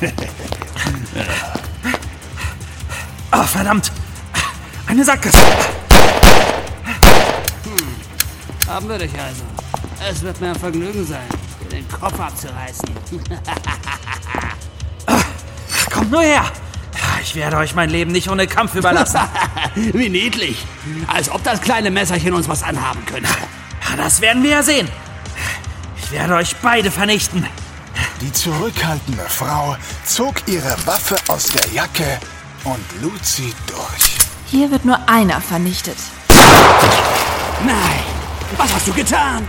Oh, verdammt! Eine Sackgasse! Haben wir dich also. Es wird mir ein Vergnügen sein, dir den Kopf abzureißen. Kommt nur her! Ich werde euch mein Leben nicht ohne Kampf überlassen. Wie niedlich. Als ob das kleine Messerchen uns was anhaben könnte. Das werden wir ja sehen. Ich werde euch beide vernichten. Die zurückhaltende Frau zog ihre Waffe aus der Jacke und lud sie durch. Hier wird nur einer vernichtet. Nein! Was hast du getan?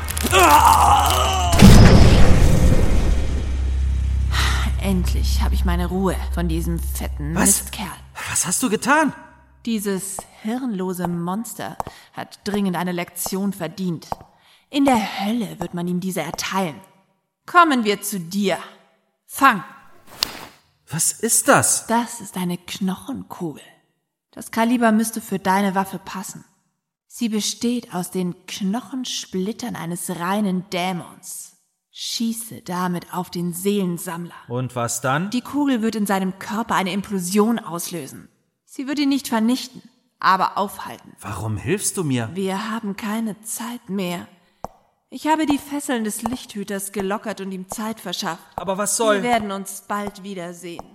Endlich habe ich meine Ruhe von diesem fetten Mistkerl. Was hast du getan? Dieses hirnlose Monster hat dringend eine Lektion verdient. In der Hölle wird man ihm diese erteilen. Kommen wir zu dir. Fang! Was ist das? Das ist eine Knochenkugel. Das Kaliber müsste für deine Waffe passen. Sie besteht aus den Knochensplittern eines reinen Dämons. Schieße damit auf den Seelensammler. Und was dann? Die Kugel wird in seinem Körper eine Implosion auslösen. Sie wird ihn nicht vernichten, aber aufhalten. Warum hilfst du mir? Wir haben keine Zeit mehr. Ich habe die Fesseln des Lichthüters gelockert und ihm Zeit verschafft. Aber was soll... Wir werden uns bald wiedersehen.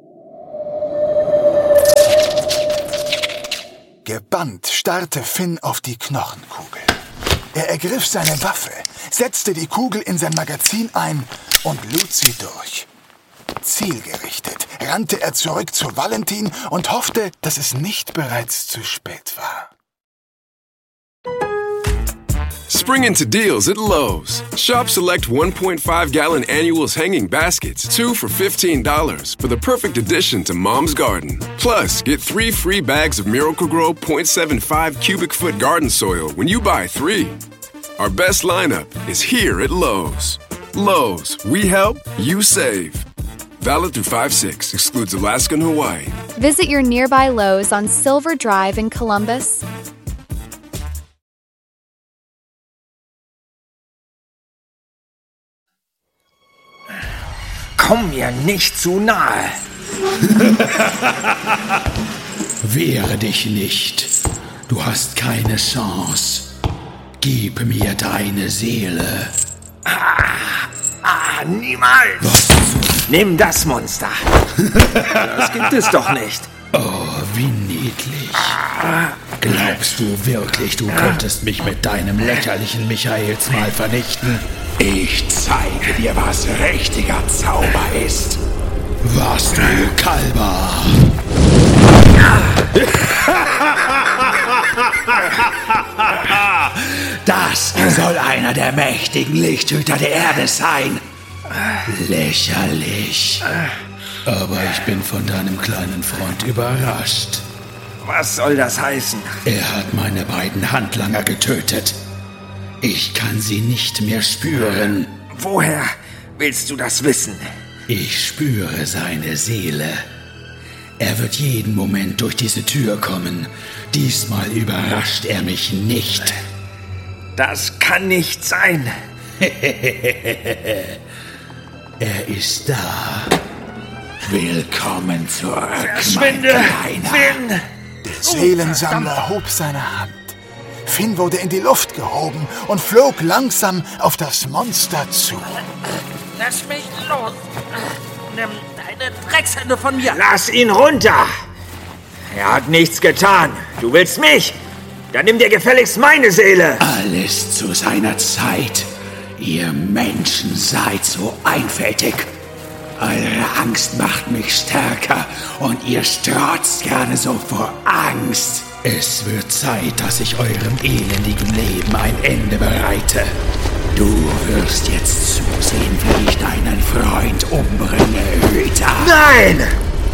Gebannt starrte Finn auf die Knochenkugel. Er ergriff seine Waffe, setzte die Kugel in sein Magazin ein und lud sie durch. Zielgerichtet rannte er zurück zu Valentin und hoffte, dass es nicht bereits zu spät war. Spring into deals at Lowe's. Shop select 1.5-gallon annuals hanging baskets, 2 for $15, for the perfect addition to Mom's Garden. Plus, get 3 free bags of Miracle-Gro 0.75 cubic foot garden soil when you buy 3. Our best lineup is here at Lowe's. Lowe's, we help, you save. Valid through 5/6, excludes Alaska and Hawaii. Visit your nearby Lowe's on Silver Drive in Columbus. Komm mir nicht zu nahe. Wehre dich nicht. Du hast keine Chance. Gib mir deine Seele. Niemals. Was? Nimm das Monster. Das gibt es doch nicht. Oh, wie niedlich. Glaubst du wirklich, du könntest mich mit deinem lächerlichen Michaels mal vernichten? Ich zeige dir, was richtiger Zauber ist. Was, du Kalber? Das soll einer der mächtigen Lichthüter der Erde sein. Lächerlich. Aber ich bin von deinem kleinen Freund überrascht. Was soll das heißen? Er hat meine beiden Handlanger getötet. Ich kann sie nicht mehr spüren. Woher willst du das wissen? Ich spüre seine Seele. Er wird jeden Moment durch diese Tür kommen. Diesmal überrascht er mich nicht. Das kann nicht sein. Er ist da. Willkommen zurück, Verschwinde, mein Kleiner. Finn! Der Seelensammler hob seine Hand. Finn wurde in die Luft gehoben und flog langsam auf das Monster zu. Lass mich los! Nimm deine Dreckshände von mir! Lass ihn runter! Er hat nichts getan. Du willst mich? Dann nimm dir gefälligst meine Seele! Alles zu seiner Zeit. Ihr Menschen seid so einfältig. Eure Angst macht mich stärker und ihr strotzt gerne so vor Angst. Es wird Zeit, dass ich eurem elendigen Leben ein Ende bereite. Du wirst jetzt zusehen, wie ich deinen Freund umbringe, Hüter. Nein!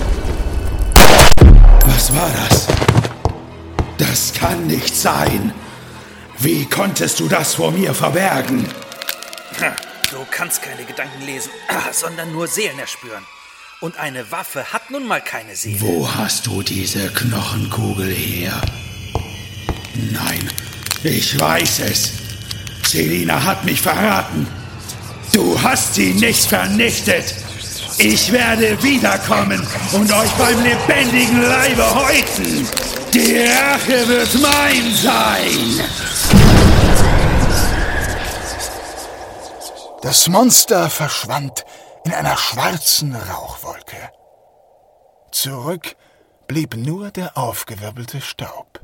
Was war das? Das kann nicht sein. Wie konntest du das vor mir verbergen? Du kannst keine Gedanken lesen, sondern nur Seelen erspüren. Und eine Waffe hat nun mal keine Seele. Wo hast du diese Knochenkugel her? Nein, ich weiß es. Selina hat mich verraten. Du hast sie nicht vernichtet. Ich werde wiederkommen und euch beim lebendigen Leibe häuten. Die Rache wird mein sein. Das Monster verschwand in einer schwarzen Rauchwolke. Zurück blieb nur der aufgewirbelte Staub.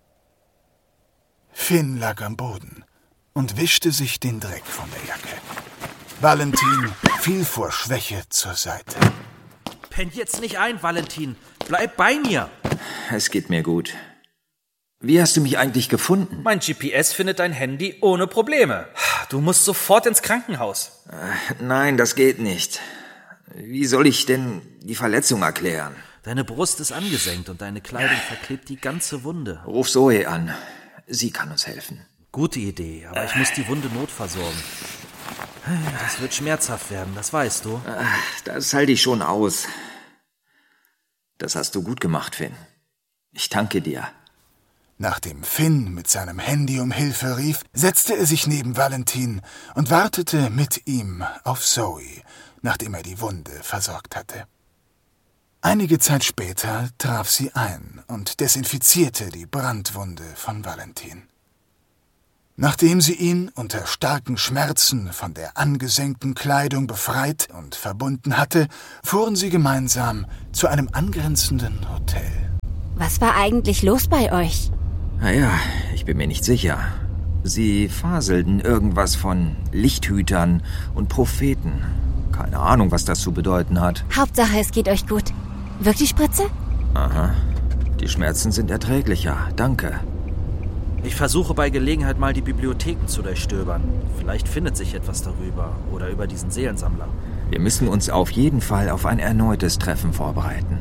Finn lag am Boden und wischte sich den Dreck von der Jacke. Valentin fiel vor Schwäche zur Seite. Penn jetzt nicht ein, Valentin. Bleib bei mir. Es geht mir gut. Wie hast du mich eigentlich gefunden? Mein GPS findet dein Handy ohne Probleme. Du musst sofort ins Krankenhaus. Nein, das geht nicht. Wie soll ich denn die Verletzung erklären? Deine Brust ist angesenkt und deine Kleidung verklebt die ganze Wunde. Ruf Zoe an. Sie kann uns helfen. Gute Idee, aber ich muss die Wunde notversorgen. Das wird schmerzhaft werden, das weißt du. Das halte ich schon aus. Das hast du gut gemacht, Finn. Ich danke dir. Nachdem Finn mit seinem Handy um Hilfe rief, setzte er sich neben Valentin und wartete mit ihm auf Zoe, nachdem er die Wunde versorgt hatte. Einige Zeit später traf sie ein und desinfizierte die Brandwunde von Valentin. Nachdem sie ihn unter starken Schmerzen von der angesenkten Kleidung befreit und verbunden hatte, fuhren sie gemeinsam zu einem angrenzenden Hotel. Was war eigentlich los bei euch? Naja, ich bin mir nicht sicher. Sie faselten irgendwas von Lichthütern und Propheten. Keine Ahnung, was das zu bedeuten hat. Hauptsache, es geht euch gut. Wirkt die Spritze? Aha. Die Schmerzen sind erträglicher. Danke. Ich versuche bei Gelegenheit mal die Bibliotheken zu durchstöbern. Vielleicht findet sich etwas darüber oder über diesen Seelensammler. Wir müssen uns auf jeden Fall auf ein erneutes Treffen vorbereiten.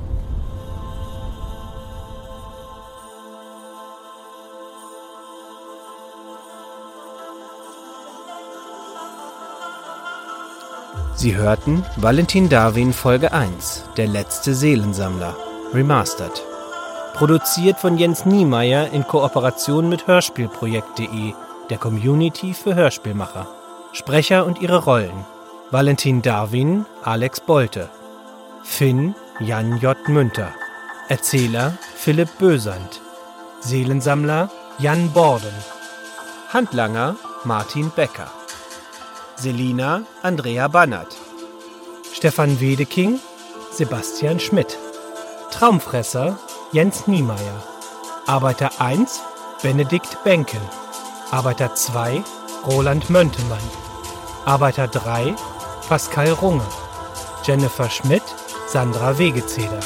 Sie hörten Valentin Darwin Folge 1, der letzte Seelensammler, Remastered. Produziert von Jens Niemeyer in Kooperation mit Hörspielprojekt.de, der Community für Hörspielmacher. Sprecher und ihre Rollen: Valentin Darwin, Alex Bolte. Finn, Jan J. Münter. Erzähler, Philipp Bösand. Seelensammler, Jan Borden. Handlanger, Martin Becker. Selina, Andrea Bannert. Stefan Wedeking, Sebastian Schmidt. Traumfresser, Jens Niemeyer. Arbeiter 1, Benedikt Benken. Arbeiter 2, Roland Möntemann. Arbeiter 3, Pascal Runge. Jennifer Schmidt, Sandra Wegezeder.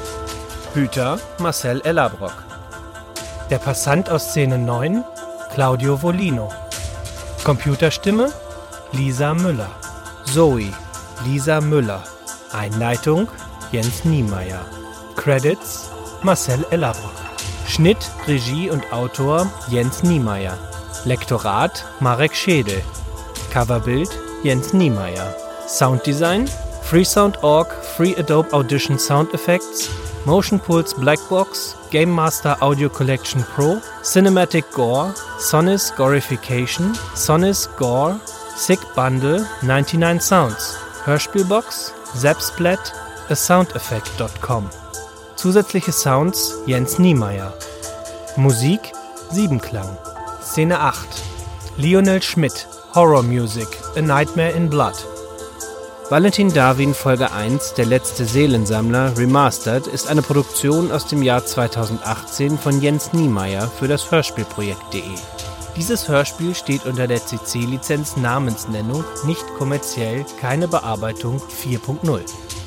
Hüter, Marcel Ellerbrock. Der Passant aus Szene 9, Claudio Volino. Computerstimme, Lisa Müller. Zoe, Lisa Müller. Einleitung, Jens Niemeyer. Credits, Marcel Ellerbrock. Schnitt, Regie und Autor, Jens Niemeyer. Lektorat, Marek Schädel. Coverbild, Jens Niemeyer. Sounddesign, Freesound.org, Free Adobe Audition Sound Effects, Motion Pulse Blackbox, Game Master Audio Collection Pro, Cinematic Gore, Sonis Gorification, Sonis Gore, SIG Bundle, 99 Sounds, Hörspielbox, Zapsplat, asoundeffect.com. Zusätzliche Sounds Jens Niemeyer. Musik Siebenklang. Szene 8. Lionel Schmidt, Horror Music, A Nightmare in Blood. Valentin Darwin Folge 1, der letzte Seelensammler, Remastered, ist eine Produktion aus dem Jahr 2018 von Jens Niemeyer für das Hörspielprojekt.de. Dieses Hörspiel steht unter der CC-Lizenz Namensnennung, nicht kommerziell, keine Bearbeitung 4.0.